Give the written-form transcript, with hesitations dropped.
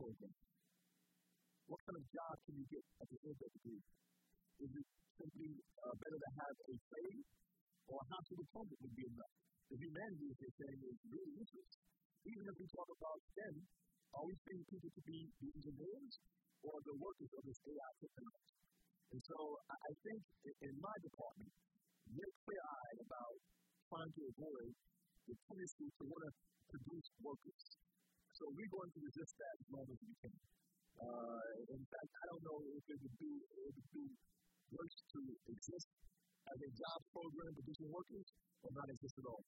program? What kind of job can you get at the end of the degree? Is it simply better to have a trade, or a high school diploma would be enough? The humanities, they're saying, is really useless. Even if we talk about STEM, are we seeing people to be the engineers or the workers of this AI technology? And so I think in my department, we're clear-eyed about trying to avoid the tendency to want to produce workers. So we're going to resist that as long as we can. In fact, I don't know if it would be worse to exist as a jobs program producing workers or not exist at all.